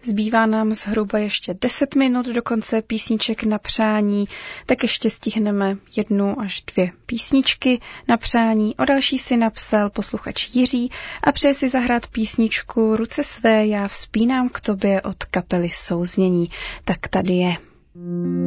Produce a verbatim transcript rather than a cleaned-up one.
Zbývá nám zhruba ještě deset minut do konce písniček na přání, tak ještě stihneme jednu až dvě písničky na přání. O další si napsal posluchač Jiří a přeje si zahrát písničku Ruce své já vzpínám k tobě od kapely Souznění. Tak tady je.